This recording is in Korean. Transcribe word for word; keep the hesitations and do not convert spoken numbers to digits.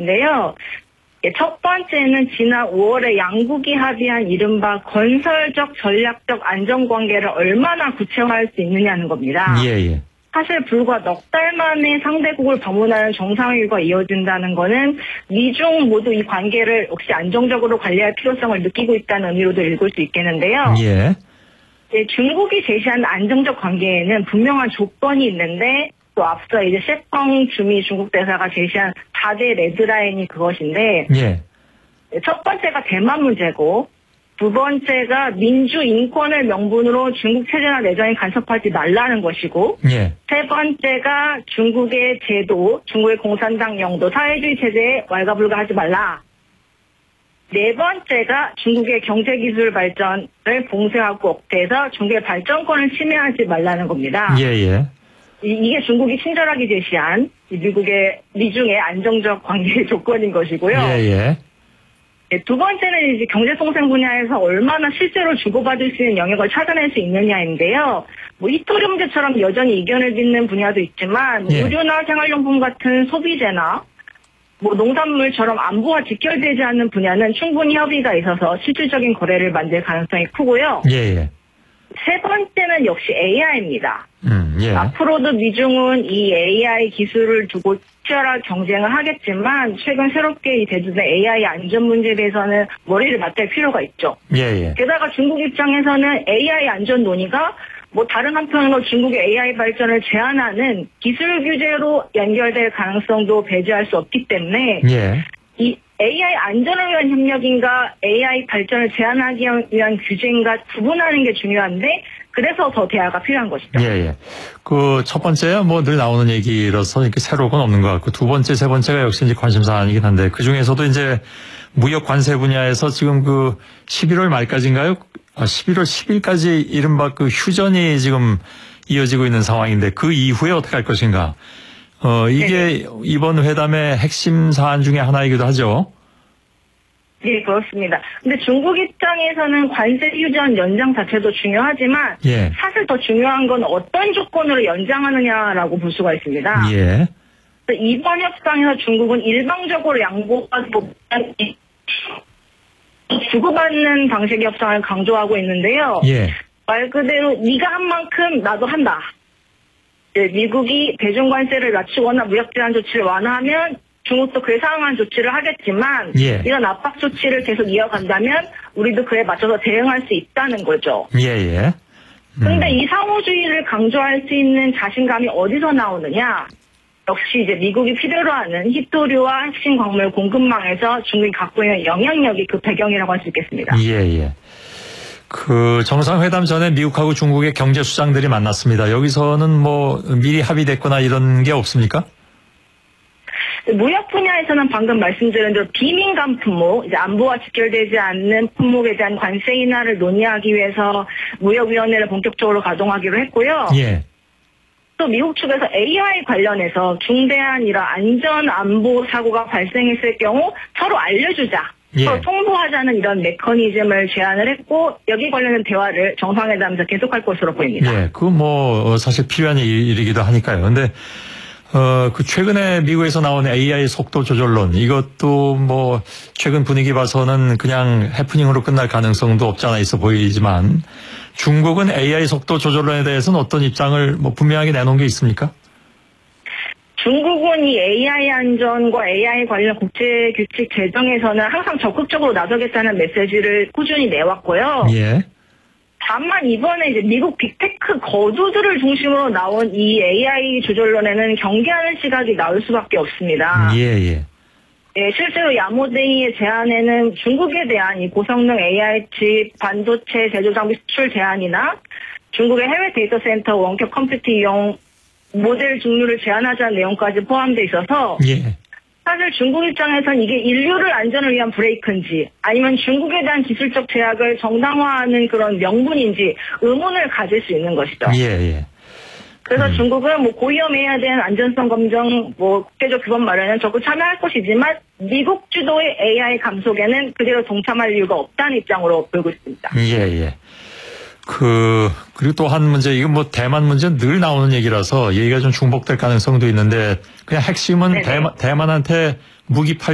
있는데요. 첫 번째는 지난 오월에 양국이 합의한 이른바 건설적 전략적 안전관계를 얼마나 구체화할 수 있느냐는 겁니다. 예, 예. 사실 불과 넉 달 만에 상대국을 방문하는 정상회의가 이어진다는 것은 미중 모두 이 관계를 역시 안정적으로 관리할 필요성을 느끼고 있다는 의미로도 읽을 수 있겠는데요. 예. 네, 중국이 제시한 안정적 관계에는 분명한 조건이 있는데 또 앞서 이제 셰펑 주미 중국 대사가 제시한 사 대 레드라인이 그것인데 예. 첫 번째가 대만 문제고 두 번째가 민주 인권을 명분으로 중국 체제나 내정에 간섭하지 말라는 것이고 예. 세 번째가 중국의 제도, 중국의 공산당 영도, 사회주의 체제에 왈가불가하지 말라. 네 번째가 중국의 경제기술 발전을 봉쇄하고 억제해서 중국의 발전권을 침해하지 말라는 겁니다. 예, 예. 이, 이게 중국이 친절하게 제시한 미국의, 미중의 안정적 관계의 조건인 것이고요. 예, 예. 네, 두 번째는 이제 경제통상 분야에서 얼마나 실제로 주고받을 수 있는 영역을 찾아낼 수 있느냐인데요. 뭐 히토리 문제처럼 여전히 이견을 빚는 분야도 있지만 예. 의류나 생활용품 같은 소비재나 뭐 농산물처럼 안보와 직결되지 않는 분야는 충분히 협의가 있어서 실질적인 거래를 만들 가능성이 크고요. 예, 예. 세 번째는 역시 에이아이입니다. 음, 예. 앞으로도 미중은 이 에이아이 기술을 두고 치열한 경쟁을 하겠지만 최근 새롭게 이 대두된 에이아이 안전 문제에 대해서는 머리를 맞댈 필요가 있죠. 예, 예. 게다가 중국 입장에서는 에이아이 안전 논의가 뭐 다른 한편으로 중국의 에이아이 발전을 제한하는 기술 규제로 연결될 가능성도 배제할 수 없기 때문에 예. 이 에이아이 안전을 위한 협력인가 에이아이 발전을 제한하기 위한 규제인가 구분하는 게 중요한데 그래서 더 대화가 필요한 것이죠. 예, 예. 그 첫 번째야 뭐 늘 나오는 얘기라서 이렇게 새로운 건 없는 것 같고 두 번째, 세 번째가 역시 이제 관심사안이긴 한데 그 중에서도 이제 무역 관세 분야에서 지금 그 십일월 말까지인가요? 아, 십일월 십일까지 이른바 그 휴전이 지금 이어지고 있는 상황인데 그 이후에 어떻게 할 것인가? 어, 이게 네. 이번 회담의 핵심 사안 중에 하나이기도 하죠. 네, 그렇습니다. 근데 중국 입장에서는 관세 휴전 연장 자체도 중요하지만 예. 사실 더 중요한 건 어떤 조건으로 연장하느냐라고 볼 수가 있습니다. 예. 이번 협상에서 중국은 일방적으로 양보하고 주고받는 방식의 협상을 강조하고 있는데요. 예. 말 그대로 네가 한 만큼 나도 한다. 미국이 대중 관세를 낮추거나 무역 제한 조치를 완화하면 중국도 그에 상응한 조치를 하겠지만 예. 이런 압박 조치를 계속 이어간다면 우리도 그에 맞춰서 대응할 수 있다는 거죠. 예예. 그런데 음. 이 상호주의를 강조할 수 있는 자신감이 어디서 나오느냐? 역시 이제 미국이 필요로 하는 히토류와 핵심 광물 공급망에서 중국이 갖고 있는 영향력이 그 배경이라고 할 수 있겠습니다. 예예. 그 정상회담 전에 미국하고 중국의 경제 수장들이 만났습니다. 여기서는 뭐 미리 합의됐거나 이런 게 없습니까? 무역 분야에서는 방금 말씀드린 대로 비민간 품목, 이제 안보와 직결되지 않는 품목에 대한 관세 인하를 논의하기 위해서 무역위원회를 본격적으로 가동하기로 했고요. 예. 또 미국 측에서 에이아이 관련해서 중대한 이런 안전 안보 사고가 발생했을 경우 서로 알려주자. 예. 서로 통보하자는 이런 메커니즘을 제안을 했고 여기 관련된 대화를 정상회담에서 계속할 것으로 보입니다. 예, 그 뭐 사실 필요한 일이기도 하니까요. 근데 어, 그 최근에 미국에서 나온 에이아이 속도 조절론 이것도 뭐 최근 분위기 봐서는 그냥 해프닝으로 끝날 가능성도 없지 않아 있어 보이지만 중국은 에이아이 속도 조절론에 대해서는 어떤 입장을 뭐 분명하게 내놓은 게 있습니까? 중국은 이 에이아이 안전과 에이아이 관련 국제 규칙 제정에서는 항상 적극적으로 나서겠다는 메시지를 꾸준히 내왔고요. 예. 다만 이번에 이제 미국 빅테크 거두들을 중심으로 나온 이 에이아이 조절론에는 경계하는 시각이 나올 수밖에 없습니다. 예, 예. 예, 실제로 야모데이의 제안에는 중국에 대한 이 고성능 에이아이 칩 반도체 제조 장비 수출 제한이나 중국의 해외 데이터 센터 원격 컴퓨팅 이용 모델 종류를 제한하자는 내용까지 포함되어 있어서 예. 사실 중국 입장에서는 이게 인류를 안전을 위한 브레이크인지 아니면 중국에 대한 기술적 제약을 정당화하는 그런 명분인지 의문을 가질 수 있는 것이죠. 예, 예. 그래서 음. 중국은 뭐 고위험해야 되는 안전성 검정, 뭐 국제적 규범 마련은 적극 참여할 것이지만 미국 주도의 에이아이 감속에는 그대로 동참할 이유가 없다는 입장으로 보고 있습니다. 예, 예. 그, 그리고 또 한 문제, 이건 뭐 대만 문제는 늘 나오는 얘기라서 얘기가 좀 중복될 가능성도 있는데 그냥 핵심은 대만, 대만한테 무기 팔